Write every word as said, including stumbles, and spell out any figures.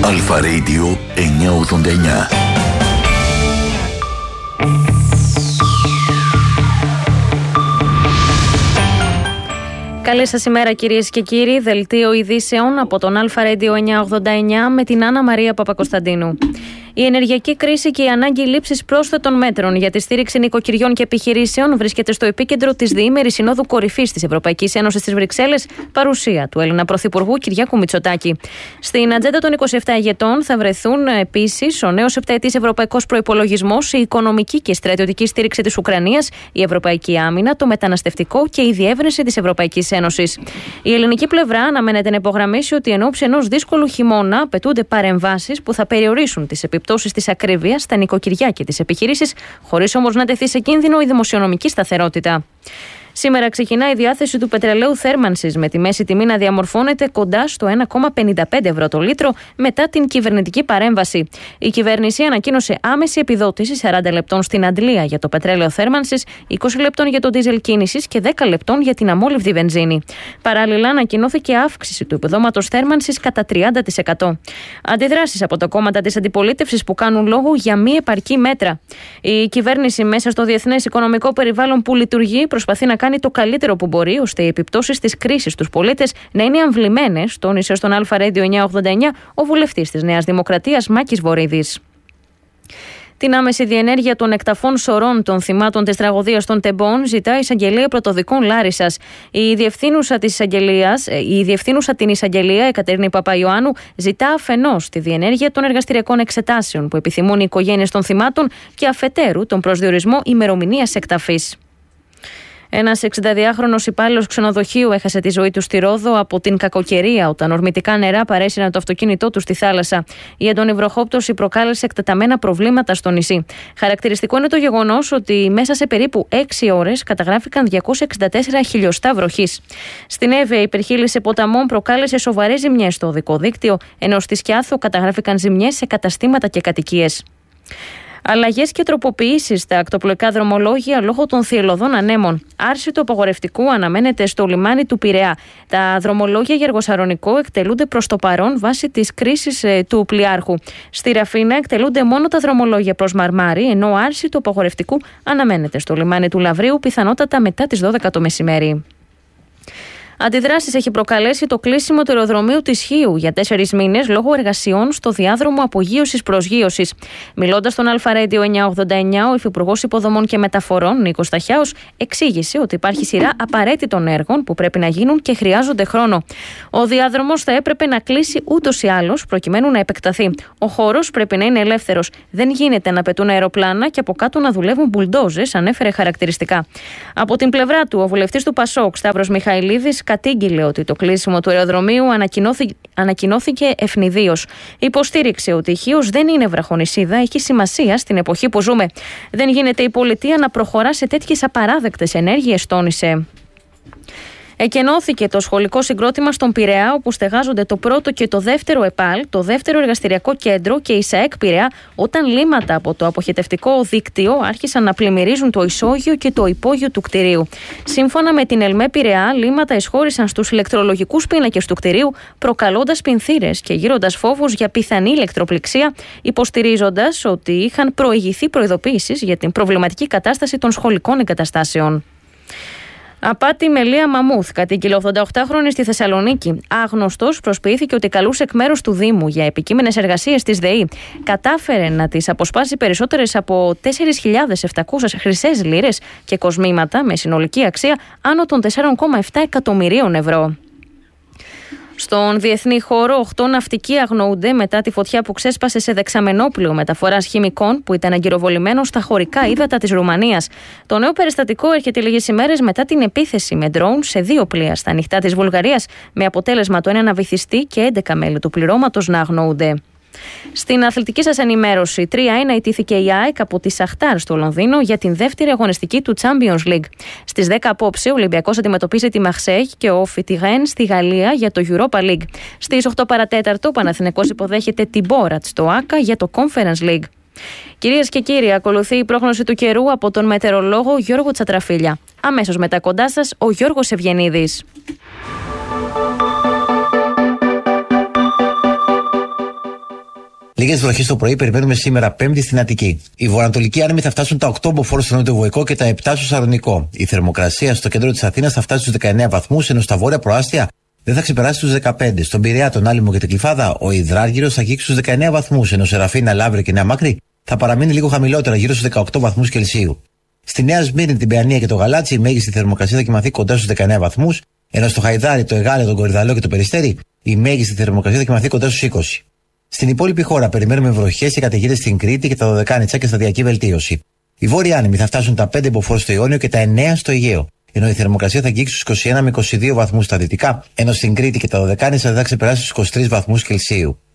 Αλφα Radio εννιακόσια ογδόντα εννιά. Καλή σας ημέρα κυρίες και κύριοι, δελτίο ειδήσεων από τον Αλφα Radio εννιακόσια ογδόντα εννιά με την Άννα Μαρία Παπακοσταντίνου. Η ενεργειακή κρίση και η ανάγκη λήψης πρόσθετων μέτρων για τη στήριξη νοικοκυριών και επιχειρήσεων βρίσκεται στο επίκεντρο της διήμερης Συνόδου Κορυφής της Ευρωπαϊκής Ένωσης στις Βρυξέλλες, παρουσία του Έλληνα Πρωθυπουργού Κυριάκου Μητσοτάκη. Στην ατζέντα των είκοσι επτά ηγετών θα βρεθούν επίσης ο νέος επταετής ευρωπαϊκός προϋπολογισμός, η οικονομική και στρατιωτική στήριξη της Ουκρανίας, η ευρωπαϊκή άμυνα, το μεταναστευτικό και η διεύρυνση της Ευρωπαϊκής Ένωσης. Η ελληνική πλευρά αναμένεται να υπογραμμίσει ότι εν ώψη ενός δύσκολου χειμώνα απαιτούνται παρεμβάσεις που θα περιορίσουν τις επιπτώσεις της ακρίβειας στα νοικοκυριά και τις επιχειρήσεις, χωρίς όμως να τεθεί σε κίνδυνο η δημοσιονομική σταθερότητα. Σήμερα ξεκινά η διάθεση του πετρελαίου θέρμανσης με τη μέση τιμή να διαμορφώνεται κοντά στο ένα κόμμα πενήντα πέντε ευρώ το λίτρο μετά την κυβερνητική παρέμβαση. Η κυβέρνηση ανακοίνωσε άμεση επιδότηση σαράντα λεπτών στην αντλία για το πετρέλαιο θέρμανσης, είκοσι λεπτών για το ντίζελ κίνησης και δέκα λεπτών για την αμόλυβδη βενζίνη. Παράλληλα, ανακοινώθηκε αύξηση του επιδόματος θέρμανσης κατά τριάντα τοις εκατό. Αντιδράσεις από τα κόμματα της αντιπολίτευσης που κάνουν λόγο για μη επαρκή μέτρα. Η κυβέρνηση μέσα στο διεθνές οικονομικό περιβάλλον που λειτουργεί προσπαθεί να κάνει το καλύτερο που μπορεί ώστε οι επιπτώσεις της κρίσης στους πολίτες να είναι αμβλημένες, τόνισε στον Αλφα Radio εννιακόσια ογδόντα εννιά ο βουλευτής της Νέας Δημοκρατίας Μάκης Βορίδης. Την άμεση διενέργεια των εκταφών σωρών των θυμάτων της τραγωδίας των Τεμπών ζητά η Εισαγγελία Πρωτοδικών Λάρισσας. Η διευθύνουσα της εισαγγελίας, η διευθύνουσα την εισαγγελία, η Κατερίνη Παπαϊωάννου, ζητά αφενός τη διενέργεια των εργαστηριακών εξετάσεων που επιθυμούν οι οικογένειες των θυμάτων και αφετέρου τον προσδιορισμό ημερομηνίας εκταφής. Ένας εξηνταδυάχρονος υπάλληλος ξενοδοχείου έχασε τη ζωή του στη Ρόδο από την κακοκαιρία όταν ορμητικά νερά παρέσυραν το αυτοκίνητό του στη θάλασσα. Η έντονη βροχόπτωση προκάλεσε εκτεταμένα προβλήματα στο νησί. Χαρακτηριστικό είναι το γεγονός ότι μέσα σε περίπου έξι ώρες καταγράφηκαν διακόσια εξήντα τέσσερα χιλιοστά βροχής. Στην Εύβοια, η υπερχείλιση ποταμών προκάλεσε σοβαρές ζημιές στο οδικό δίκτυο, ενώ στη Σκιάθο καταγράφηκαν ζημιές σε καταστήματα και κατοικίες. Αλλαγές και τροποποιήσεις στα ακτοπλοϊκά δρομολόγια λόγω των θυελλωδών ανέμων. Άρση του απαγορευτικού αναμένεται στο λιμάνι του Πειραιά. Τα δρομολόγια για Εργοσαρονικό εκτελούνται προς το παρόν βάσει της κρίσης ε, του πλοιάρχου. Στη Ραφίνα εκτελούνται μόνο τα δρομολόγια προς Μαρμάρι, ενώ άρση του απαγορευτικού αναμένεται στο λιμάνι του Λαβρίου, πιθανότατα μετά τις δώδεκα το μεσημέρι. Αντιδράσεις έχει προκαλέσει το κλείσιμο του αεροδρομίου της Χίου για τέσσερις μήνες λόγω εργασιών στο διάδρομο απογείωσης-προσγείωσης. Μιλώντας στον Αλφα Radio εννιακόσια ογδόντα εννιά, ο Υφυπουργός Υποδομών και Μεταφορών Νίκος Σταχιάος εξήγησε ότι υπάρχει σειρά απαραίτητων έργων που πρέπει να γίνουν και χρειάζονται χρόνο. Ο διάδρομος θα έπρεπε να κλείσει ούτως ή άλλως προκειμένου να επεκταθεί. Ο χώρος πρέπει να είναι ελεύθερος. Δεν γίνεται να πετούν αεροπλάνα και από κάτω να δουλεύουν μπουλντόζες, ανέφερε χαρακτηριστικά. Από την πλευρά του, ο βουλευτής του Πασόκ, Σταύρος Μιχαηλίδης, κατήγγειλε ότι το κλείσιμο του αεροδρομίου ανακοινώθηκε, ανακοινώθηκε ευνηδίως. Υποστήριξε ότι η Χίος δεν είναι βραχονησίδα, έχει σημασία στην εποχή που ζούμε. Δεν γίνεται η πολιτεία να προχωρά σε τέτοιες απαράδεκτες ενέργειες, τόνισε. Εκενώθηκε το σχολικό συγκρότημα στον Πειραιά, όπου στεγάζονται το πρώτο και το δεύτερο ΕΠΑΛ, το δεύτερο εργαστηριακό κέντρο και η ΣΑΕΚ Πειραιά, όταν λίμματα από το αποχετευτικό δίκτυο άρχισαν να πλημμυρίζουν το ισόγειο και το υπόγειο του κτηρίου. Σύμφωνα με την ΕΛΜΕ Πειραιά, λίμματα εισχώρησαν στους ηλεκτρολογικούς πίνακες του κτηρίου, προκαλώντας πινθύρες και γύροντας φόβους για πιθανή ηλεκτροπληξία, υποστηρίζοντας ότι είχαν προηγηθεί προειδοποίησεις για την προβληματική κατάσταση των σχολικών εγκαταστάσεων. Απάτη με Λία Μαμούθ, κατήγγειλε ογδονταοκτάχρονη στη Θεσσαλονίκη. Άγνωστος προσποιήθηκε ότι καλούσε εκ μέρους του Δήμου για επικείμενες εργασίες της ΔΕΗ. Κατάφερε να της αποσπάσει περισσότερες από τέσσερις χιλιάδες επτακόσιες χρυσές λίρες και κοσμήματα με συνολική αξία άνω των τέσσερα κόμμα επτά εκατομμυρίων ευρώ. Στον διεθνή χώρο, οκτώ ναυτικοί αγνοούνται μετά τη φωτιά που ξέσπασε σε δεξαμενόπλοιο μεταφοράς χημικών που ήταν αγκυροβολημένο στα χωρικά ύδατα της Ρουμανίας. Το νέο περιστατικό έρχεται λίγες ημέρες μετά την επίθεση με ντρόουν σε δύο πλοία στα ανοιχτά της Βουλγαρίας, με αποτέλεσμα το ένα να βυθιστεί και έντεκα μέλη του πληρώματος να αγνοούνται. Στην αθλητική σας ενημέρωση, τρία ένα ιτήθηκε η ΑΕΚ από τη Σαχτάρ στο Λονδίνο για την δεύτερη αγωνιστική του Champions League. Στις δέκα απόψε, ο Ολυμπιακός αντιμετωπίζει τη Μαρσέιγ και ο Φιτιγέν στη Γαλλία για το Europa League. Στις οκτώ παρατέταρτο, ο Παναθηναϊκός υποδέχεται την Μπόρατ στο Άκα για το Conference League. Κυρίες και κύριοι, ακολουθεί η πρόγνωση του καιρού από τον μετεωρολόγο Γιώργο Τσατραφίλια. Αμέσως μετά κοντά σας, ο Γιώργος Ευγενίδης. Λίγες βροχές το πρωί περιμένουμε σήμερα Πέμπτη στην Αττική. Οι βορειοανατολικοί άνεμοι θα φτάσουν τα οκτώ μποφόρ στο νοτιοβοϊκό και τα επτά στο Σαλονικό. Η θερμοκρασία στο κέντρο της Αθήνας θα φτάσει στους δεκαεννέα βαθμούς, ενώ στα βόρεια προάστια δεν θα ξεπεράσει τους δεκαπέντε. Στον Πειραιά, τον Άλυμο και την Κλιφάδα, ο υδράργυρος θα αγγίξει στους δεκαεννέα βαθμούς, ενώ Σεραφίνα, Λαύριο και Νέα Μάκρη θα παραμείνει λίγο χαμηλότερα, γύρω στους δεκαοκτώ βαθμούς Κελσίου. Στη Νέα Σμύρνη, την Παιανία και το Γαλάτσι, η μέγιστη θερμοκρασία θα κοιμαθεί κοντά στους δεκαεννέα βαθμούς, ενώ στο Χαϊδάρι, το Εγάλεο, τον Κορυδαλό και το Περιστέρι, η μέγιστη θερμοκρασία θα κοιμαθεί κοντά στους είκοσι. Στην υπόλοιπη χώρα περιμένουμε βροχές και καταιγίδες στην Κρήτη και τα Δωδεκάνητσα και σταδιακή βελτίωση. Οι βόρειοι άνεμοι θα φτάσουν τα πέντε μποφόρ στο Ιόνιο και τα εννέα στο Αιγαίο, ενώ η θερμοκρασία θα αγγίξει στους είκοσι ένα με είκοσι δύο βαθμούς στα δυτικά, ενώ στην Κρήτη και τα Δωδεκάνητσα δεν θα ξεπεράσει στους είκοσι τρεις βαθμούς Κελσίου.